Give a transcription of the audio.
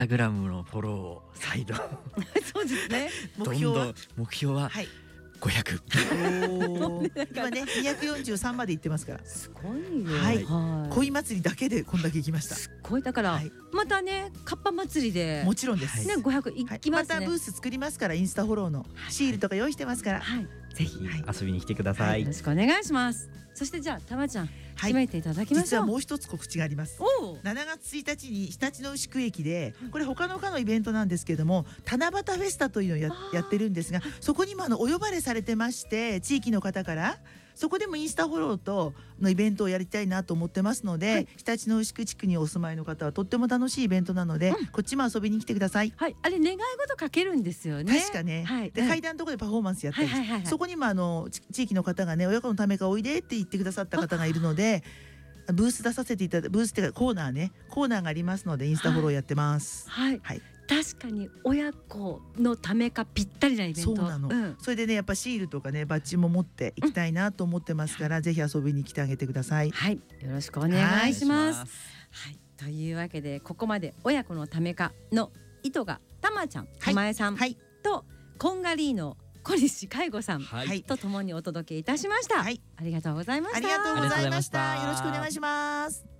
タグラムのフォローを再度そうですね。 目標ははい。 500。 今ね243まで行ってますから。 すごいよ。 はい恋祭りだけでこんだけ行きました。 すごいだから、 はいまたねカッパ祭りでもちろんですね500行きますね。 またブース作りますから、インスタフォローのシールとか用意してますから。 はい。ぜひ遊びに来てください。 よろしくお願いします。そしてじゃあたまちゃんはい締めていただきまし実はょう。 もう一つ告知があります。 おお。 7月1日に常陸の牛久駅で、これ他の課のイベントなんですけども、七夕フェスタというのをやってるんですが、そこにもお呼ばれされてまして、地域の方からそこでもインスタフォローとのイベントをやりたいなと思ってますので、常陸の牛久地区にお住まいの方はとっても楽しいイベントなので、こっちも遊びに来てください。 はい、あれ願い事かけるんですよね。 確かね、 はい。 で階段のところでパフォーマンスやったりして、 はいはいはいはいそこにも地域の方がね、親子のためかおいでって言ってくださった方がいるので、ブース出させていただいて、ブースっていうかコーナーがありますので、インスタフォローやってます。 はい。 はい、 確かに親子のためかぴったりなイベント。 そうなの、 んそれでね、やっぱシールとかねバッジも持っていきたいなと思ってますから、ぜひ遊びに来てあげてください。 はい、よろしくお願いします。 ははい、というわけでここまで親子のためかの糸がたまちゃん、たまえさん、 はいとコンガリーノ小西海吾さんはいとともにお届けいたしました。 はい、 ありがとうございました。 ありがとうございました。 ありがとうございましたよろしくお願いします。